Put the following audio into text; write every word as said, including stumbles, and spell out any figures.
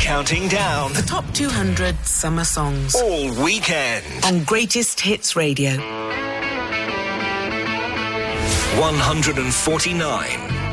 counting down the top two hundred summer songs all weekend on Greatest Hits Radio. one hundred forty-nine.